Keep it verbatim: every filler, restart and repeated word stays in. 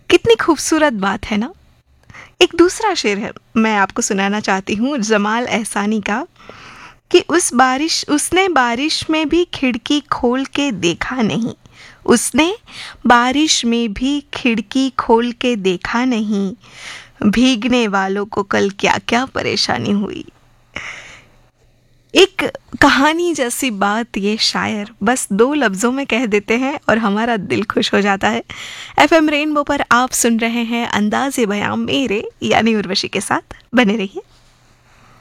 कितनी खूबसूरत बात है ना। एक दूसरा शेर है, मैं आपको सुनाना चाहती हूँ जमाल एहसानी का, कि उस बारिश उसने बारिश में भी खिड़की खोल के देखा नहीं, उसने बारिश में भी खिड़की खोल के देखा नहीं, भीगने वालों को कल क्या क्या परेशानी हुई। एक कहानी जैसी बात ये शायर बस दो लफ्ज़ों में कह देते हैं और हमारा दिल खुश हो जाता है। एफएम रेनबो पर आप सुन रहे हैं अंदाज़े बयां मेरे यानी उर्वशी के साथ, बने रहिए।